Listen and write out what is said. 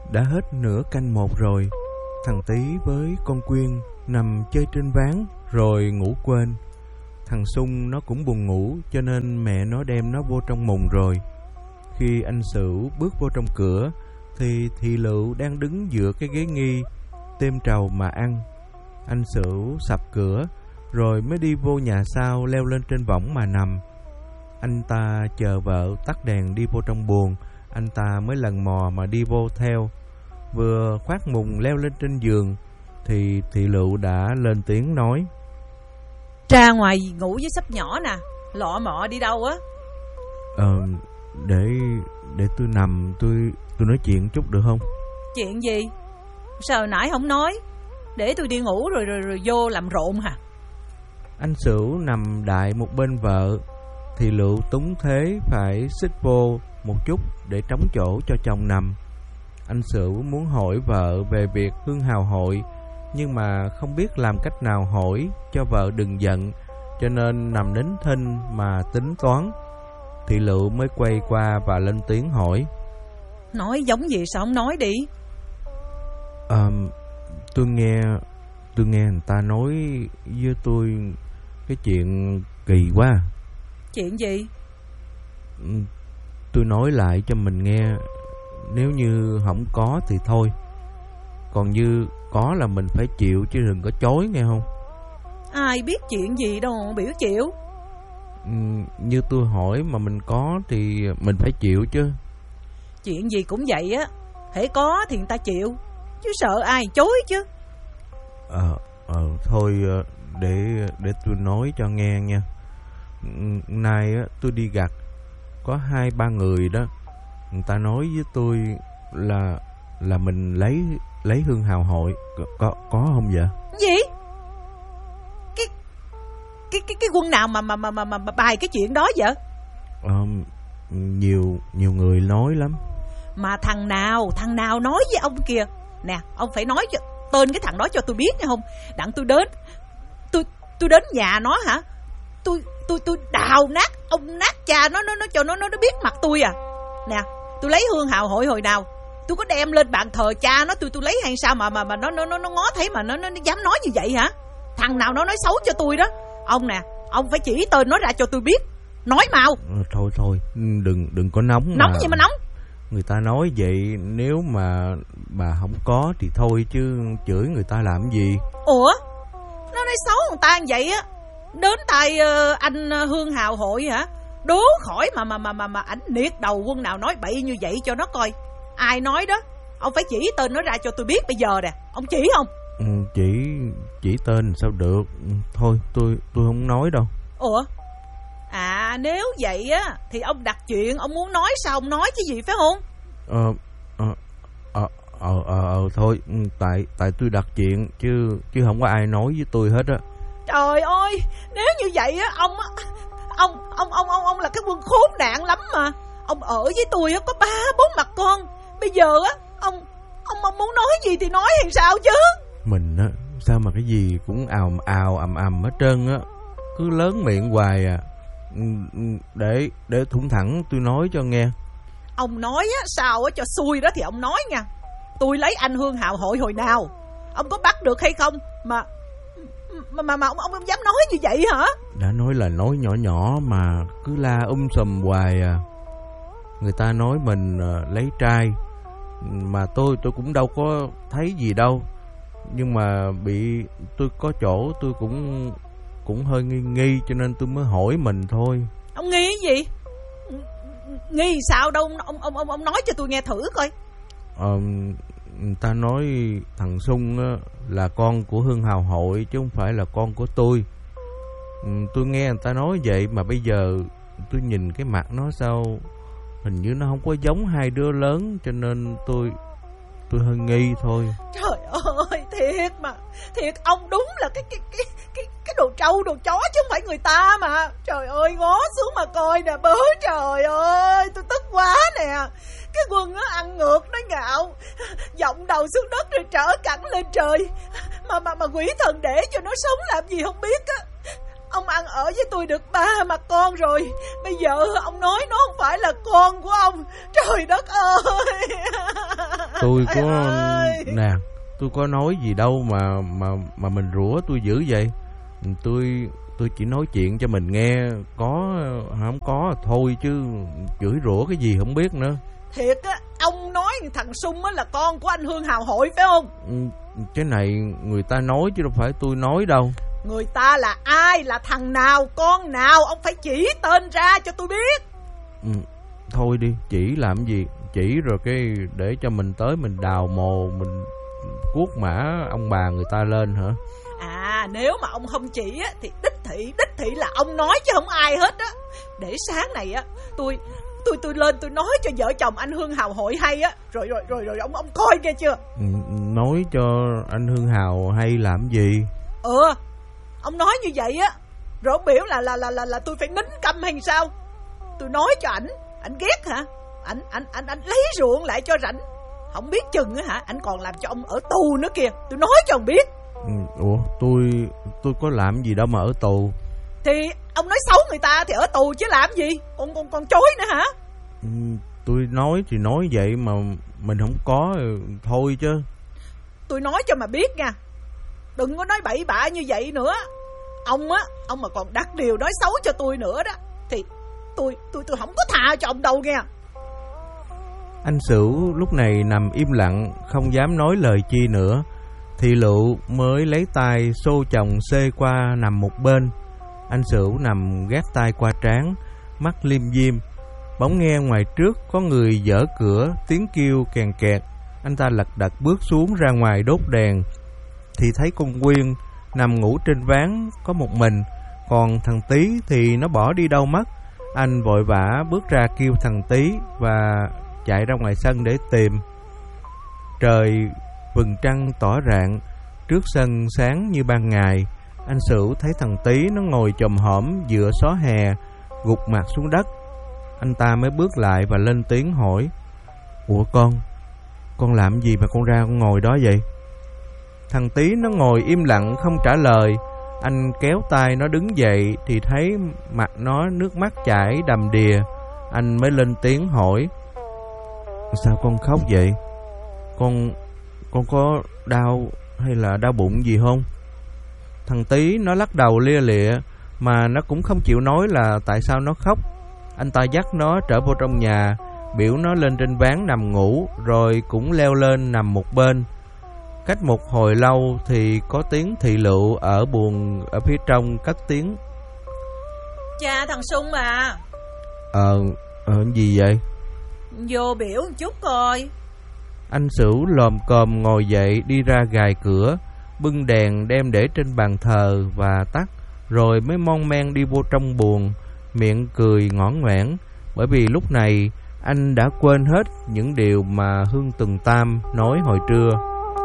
Đã hết nửa canh một rồi. Thằng Tí với con Quyên nằm chơi trên ván rồi ngủ quên. Thằng Sung nó cũng buồn ngủ, cho nên mẹ nó đem nó vô trong mùng rồi. Khi anh Sửu bước vô trong cửa thì Thị Lựu đang đứng dựa cái ghế nghi, têm trầu mà ăn. Anh Sửu sập cửa rồi mới đi vô nhà sau, leo lên trên võng mà nằm. Anh ta chờ vợ tắt đèn đi vô trong buồng, anh ta mới lần mò mà đi vô theo. Vừa khoác mùng leo lên trên giường thì Thị Lựu đã lên tiếng nói: Ra ngoài ngủ với sắp nhỏ nè, lọ mọ đi đâu á? Để tôi nằm, tôi nói chuyện chút được không? Chuyện gì? Sao nãy không nói? Để tôi đi ngủ rồi vô làm rộn hả? Anh Sửu nằm đại một bên vợ, Thị Lựu túng thế phải xích vô một chút để trống chỗ cho chồng nằm. Anh Sửu muốn hỏi vợ về việc hương hào hội, nhưng mà không biết làm cách nào hỏi cho vợ đừng giận, cho nên nằm nín thinh mà tính toán. Thị Lựu mới quay qua và lên tiếng hỏi: Nói giống gì sao không nói đi? Tôi nghe người ta nói với tôi cái chuyện kỳ quá. Chuyện gì? Tôi nói lại cho mình nghe. Nếu như không có thì thôi, còn như có là mình phải chịu chứ đừng có chối, nghe không? Ai biết chuyện gì đâu biểu chịu. Như tôi hỏi mà mình có thì mình phải chịu chứ. Chuyện gì cũng vậy á, hễ có thì người ta chịu, chứ sợ ai chối chứ. Thôi để tôi nói cho nghe nha. Nay á tôi đi gặt, có 2-3 người đó, người ta nói với tôi là mình lấy hương hào hội. Có không vậy? Gì? Cái quân nào mà bài cái chuyện đó vậy? Nhiều người nói lắm. Mà thằng nào nói với ông kìa? Nè, ông phải nói cho tên cái thằng đó cho tôi biết nghe không? Đặng tôi đến, tôi đến nhà nó hả? Tôi đào nát ông nát cha nó cho nó biết mặt tôi à. Nè, tôi lấy hương hào hội hồi nào tôi có đem lên bàn thờ cha nó tôi lấy hay sao mà nó ngó thấy mà nó dám nói như vậy hả? Thằng nào nó nói xấu cho tôi đó. Ông nè, ông phải chỉ tên nó ra cho tôi biết. Nói mau. Thôi đừng có nóng. Nóng gì mà nóng? Người ta nói vậy, nếu mà bà không có thì thôi chứ chửi người ta làm gì. Ủa, nó nói xấu người ta như vậy á, đến tay anh hương hào hội hả? Đố khỏi mà ảnh niết đầu quân nào nói bậy như vậy cho nó coi. Ai nói đó? Ông phải chỉ tên nó ra cho tôi biết bây giờ nè. Ông chỉ không? Chỉ tên sao được. Thôi tôi không nói đâu. Ủa? À, nếu vậy á thì ông đặt chuyện, ông muốn nói sao ông nói chứ gì, phải không? Thôi, tại tôi đặt chuyện chứ không có ai nói với tôi hết á. Trời ơi, nếu như vậy á, ông là cái quân khốn nạn lắm mà. Ông ở với tôi á có 3-4 mặt con. Bây giờ á, ông muốn nói gì thì nói thì sao chứ? Mình á, sao mà cái gì cũng ầm hết trơn á, cứ lớn miệng hoài à. Để thủng thẳng tôi nói cho nghe. Ông nói á, sao á cho xui đó thì ông nói nha. Tôi lấy anh hương hào hội hồi nào? Ông có bắt được hay không mà ông dám nói như vậy hả? Đã nói là nói nhỏ mà cứ la sùm hoài à. Người ta nói mình lấy trai, mà tôi cũng đâu có thấy gì đâu. Nhưng mà bị tôi có chỗ tôi cũng hơi nghi cho nên tôi mới hỏi mình thôi. Ông nghi cái gì? Nghi sao đâu? Ông nói cho tôi nghe thử coi. Người ta nói thằng Sung là con của hương hào hội chứ không phải là con của tôi. Tôi nghe người ta nói vậy mà bây giờ tôi nhìn cái mặt nó sao hình như nó không có giống hai đứa lớn, cho nên tôi hơi nghi thôi. Trời ơi, thiệt ông đúng là cái đồ trâu đồ chó chứ không phải người ta mà. Trời ơi, ngó xuống mà coi nè bớ. Trời ơi, tôi tức quá nè. Cái quân nó ăn ngược, nó ngạo, vọng đầu xuống đất rồi trở cẳng lên trời. Mà quỷ thần để cho nó sống làm gì không biết á. Ông ăn ở với tôi được 3 mặt con rồi, bây giờ ông nói nó không phải là con của ông. Trời đất ơi. Tôi có nè, tôi có nói gì đâu mà mình rủa tôi dữ vậy. Tôi chỉ nói chuyện cho mình nghe, có không có thôi chứ chửi rủa cái gì không biết nữa. Thiệt á, ông nói thằng Sung á là con của anh Hương Hào Hội phải không? Cái này người ta nói chứ đâu phải tôi nói đâu. Người ta là ai, là thằng nào, con nào, ông phải chỉ tên ra cho tôi biết. Thôi đi, chỉ làm gì? Chỉ rồi cái để cho mình tới mình đào mồ, mình cuốc mã ông bà người ta lên hả? À, nếu mà ông không chỉ á thì đích thị là ông nói chứ không ai hết á. Để sáng này á tôi lên tôi nói cho vợ chồng anh Hương Hào Hội hay á, rồi ông coi nghe chưa? Nói cho anh Hương Hào hay làm gì? Ông nói như vậy á, rồi ông biểu là tôi phải nín câm hay sao? Tôi nói cho ảnh ghét hả? Ảnh lấy ruộng lại cho rảnh, không biết chừng á hả, ảnh còn làm cho ông ở tù nữa kìa. Tôi nói cho ông biết. Ủa, tôi có làm gì đâu mà ở tù. Thì ông nói xấu người ta thì ở tù chứ làm gì? Còn chối nữa hả? Tôi nói thì nói vậy mà mình không có thôi chứ. Tôi nói cho mà biết nha, đừng có nói bậy bạ như vậy nữa. Ông mà còn đặt điều nói xấu cho tôi nữa đó thì tôi không có tha cho ông đâu nghe. Anh Sửu lúc này nằm im lặng, không dám nói lời chi nữa. Thị Lựu mới lấy tay xô chồng xê qua nằm một bên. Anh Sửu nằm gác tay qua trán, mắt liêm diêm. Bỗng nghe ngoài trước có người dở cửa, tiếng kêu kèn kẹt. Anh ta lật đật bước xuống ra ngoài đốt đèn, thì thấy con Quyên nằm ngủ trên ván có một mình, còn thằng Tí thì nó bỏ đi đâu mất. Anh vội vã bước ra kêu thằng Tí và chạy ra ngoài sân để tìm. Trời vầng trăng tỏ rạng, trước sân sáng như ban ngày. Anh Sửu thấy thằng Tí nó ngồi chồm hổm giữa xó hè, gục mặt xuống đất. Anh ta mới bước lại và lên tiếng hỏi: Ủa con làm gì mà con ra con ngồi đó vậy? Thằng Tí nó ngồi im lặng không trả lời. Anh kéo tay nó đứng dậy thì thấy mặt nó nước mắt chảy đầm đìa. Anh mới lên tiếng hỏi: Sao con khóc vậy? Con có đau hay là đau bụng gì không? Thằng Tí nó lắc đầu lia lịa, mà nó cũng không chịu nói là tại sao nó khóc. Anh ta dắt nó trở vô trong nhà, biểu nó lên trên ván nằm ngủ, rồi cũng leo lên nằm một bên. Cách một hồi lâu thì có tiếng Thị Lựu ở buồng ở phía trong cất tiếng: Cha thằng Sung à. Gì vậy? Vô biểu một chút coi. Anh Sửu lồm cồm ngồi dậy đi ra gài cửa, bưng đèn đem để trên bàn thờ và tắt, rồi mới mon men đi vô trong buồng, miệng cười ngoãn ngoãn, bởi vì lúc này anh đã quên hết những điều mà Hương Tuần Tam nói hồi trưa.